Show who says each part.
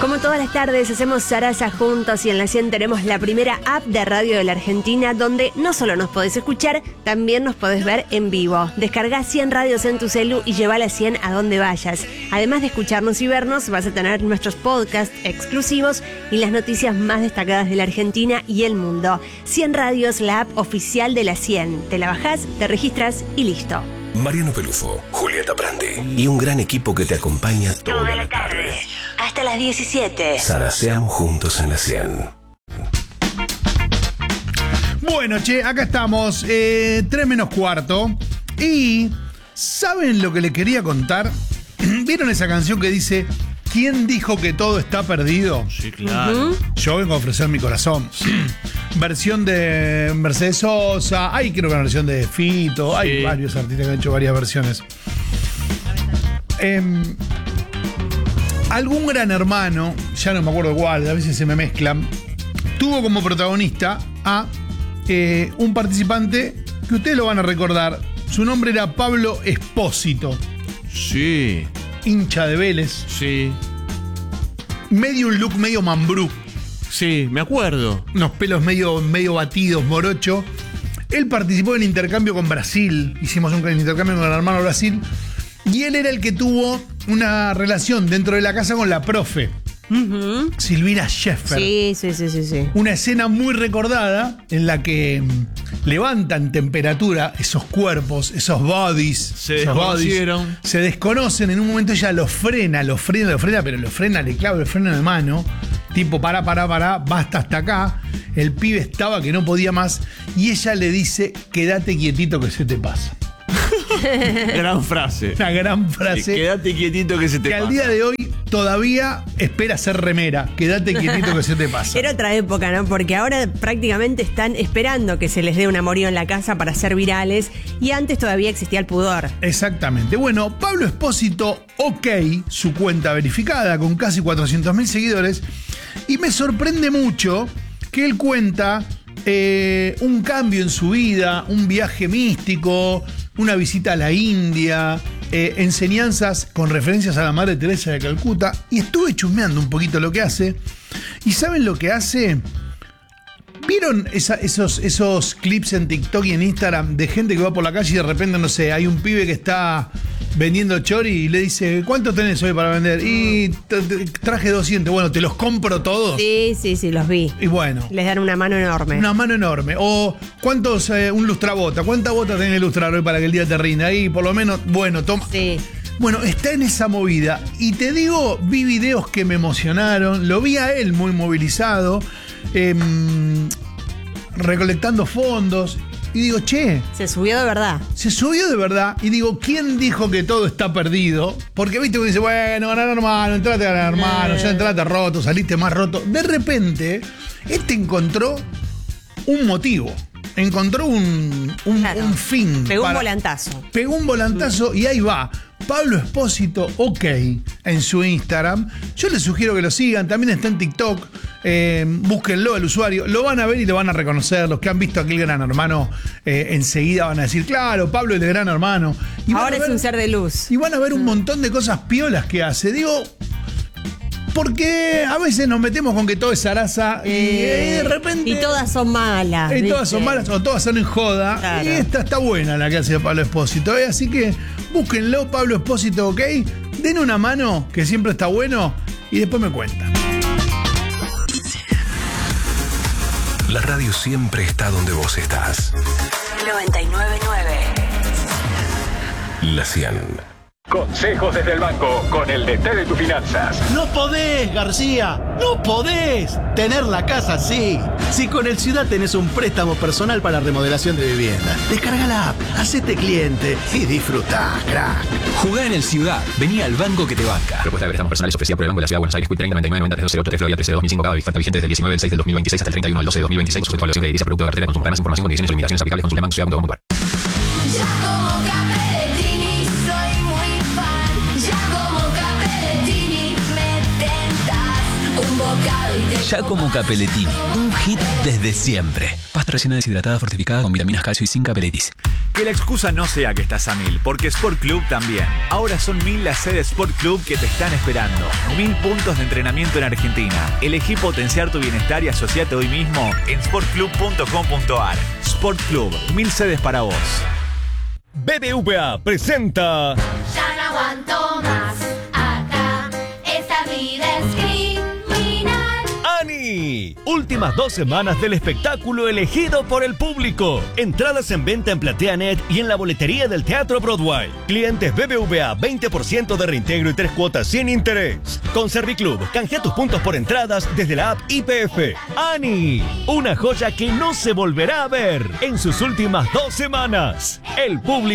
Speaker 1: Como todas las tardes hacemos Sarasa juntos y en la 100 tenemos la primera app de radio de la Argentina donde no solo nos podés escuchar, también nos podés ver en vivo. Descargá 100 radios en tu celu y lleva la 100 a donde vayas. Además de escucharnos y vernos, vas a tener nuestros podcasts exclusivos y las noticias más destacadas de la Argentina y el mundo. 100 radios, la app oficial de la 100. Te la bajás, te registras y listo.
Speaker 2: Mariano Pelufo, Julieta Prandi y un gran equipo que te acompaña toda la tarde.
Speaker 1: Hasta las 17.
Speaker 2: Saraseamos juntos en la 100.
Speaker 3: Bueno, che, acá estamos, 3 menos cuarto. Y ¿saben lo que le quería contar? ¿Vieron esa canción que dice ¿quién dijo que todo está perdido?
Speaker 4: Sí, claro.
Speaker 3: Yo vengo a ofrecer mi corazón. Versión de Mercedes Sosa, hay creo que una versión de Fito, hay varios artistas que han hecho varias versiones. Algún gran hermano, ya no me acuerdo cuál, a veces se me mezclan, tuvo como protagonista a un participante que ustedes lo van a recordar. Su nombre era Pablo Espósito.
Speaker 4: Sí.
Speaker 3: Hincha de Vélez.
Speaker 4: Sí.
Speaker 3: Medio un look medio mambrú.
Speaker 4: Sí, me acuerdo.
Speaker 3: Unos pelos medio batidos, morocho. Él participó en el intercambio con Brasil. Hicimos un intercambio con el hermano Brasil. Y él era el que tuvo una relación dentro de la casa con la profe. Silvina Sheffer.
Speaker 1: Sí.
Speaker 3: Una escena muy recordada en la que levantan temperatura esos cuerpos, esos bodies.
Speaker 4: Se desconocieron.
Speaker 3: Se desconocen. En un momento ella lo frena, pero lo frena, le clava el freno de mano. Tipo, pará, basta hasta acá. El pibe estaba que no podía más. Y ella le dice, quédate quietito que se te pasa.
Speaker 4: Gran frase.
Speaker 3: Una gran frase.
Speaker 4: Quédate quietito que se te pasa.
Speaker 3: Que al día de hoy todavía espera ser remera. Quédate quietito que se te pasa.
Speaker 1: Era otra época, ¿no? Porque ahora prácticamente están esperando que se les dé un amorío en la casa para ser virales. Y antes todavía existía el pudor.
Speaker 3: Exactamente. Bueno, Pablo Espósito, OK, su cuenta verificada con casi 400.000 seguidores. Y me sorprende mucho que él cuenta un cambio en su vida, un viaje místico, una visita a la India, enseñanzas con referencias a la Madre Teresa de Calcuta. Y estuve chusmeando un poquito lo que hace. ¿Y saben lo que hace? ¿Vieron esos clips en TikTok y en Instagram de gente que va por la calle y de repente, no sé, hay un pibe que está vendiendo chori y le dice, ¿cuánto tenés hoy para vender? Y traje 200, bueno, ¿te los compro todos?
Speaker 1: Sí, los vi.
Speaker 3: Y bueno.
Speaker 1: Les dan una mano enorme.
Speaker 3: Una mano enorme. O, ¿cuántos, un lustrabota? ¿Cuántas botas tenés que lustrar hoy para que el día te rinda? Ahí, por lo menos, bueno, toma.
Speaker 1: Sí.
Speaker 3: Bueno, está en esa movida. Y te digo, vi videos que me emocionaron. Lo vi a él muy movilizado. Recolectando fondos. Y digo, che.
Speaker 1: Se subió de verdad.
Speaker 3: Y digo, ¿quién dijo que todo está perdido? Porque viste que dice, bueno, ganar hermano, entrate a ganar hermano, ya entraste roto, saliste más roto. De repente, encontró un motivo. Encontró un fin.
Speaker 1: Pegó un volantazo.
Speaker 3: Y ahí va. Pablo Espósito, OK, en su Instagram. Yo les sugiero que lo sigan. También está en TikTok. Búsquenlo, el usuario. Lo van a ver y lo van a reconocer. Los que han visto aquel Gran Hermano enseguida van a decir, claro, Pablo es el Gran Hermano. Y
Speaker 1: ahora es un ser de luz.
Speaker 3: Y van a ver un montón de cosas piolas que hace. Digo, porque a veces nos metemos con que todo es zaraza y de repente...
Speaker 1: Y todas son malas.
Speaker 3: Y todas son malas o todas son en joda. Claro. Y esta está buena la que hace Pablo Espósito. Así que búsquenlo, Pablo Espósito, OK. Den una mano, que siempre está bueno, y después me cuentan.
Speaker 2: La radio siempre está donde vos estás.
Speaker 1: 99.9.
Speaker 2: La 100.
Speaker 5: Consejos desde el banco con el DT de tus finanzas.
Speaker 6: No podés, García, no podés tener la casa así. Si con el Ciudad tenés un préstamo personal para remodelación de vivienda, descarga la app, hacete cliente y disfrutá, crack.
Speaker 7: Jugá en el Ciudad, vení al banco que te banca. Propuesta de préstamos personales ofrecida por el Banco de la Ciudad de Buenos Aires, Quit 30 99 90 308 Florida 13 2005, cada oferta vigente desde el 19 del 6 del 2026 hasta el 31 del 12 de 2026, sujeto a evaluación de edilicia, producto de cartera de consumo. Para más información, condiciones y limitaciones aplicables, consulta bancociudad.com.ar. Giacomo Cappellettini, un hit desde siempre. Pasta recién deshidratada fortificada con vitaminas, calcio y zinc Cappelletis.
Speaker 8: Que la excusa no sea que estás a 1000, porque Sport Club también. Ahora son 1000 las sedes Sport Club que te están esperando. 1000 puntos de entrenamiento en Argentina. Elegí potenciar tu bienestar y asociate hoy mismo en sportclub.com.ar. Sport Club, 1000 sedes para vos.
Speaker 9: BBVA presenta...
Speaker 10: Ya no aguanto más, acá, esta vida es criminal.
Speaker 9: ¡Ani! Últimas 2 semanas del espectáculo elegido por el público. Entradas en venta en PlateaNet y en la boletería del Teatro Broadway. Clientes BBVA, 20% de reintegro y 3 cuotas sin interés. Con Serviclub, canjea tus puntos por entradas desde la app YPF. ¡Ani! Una joya que no se volverá a ver en sus últimas 2 semanas. El público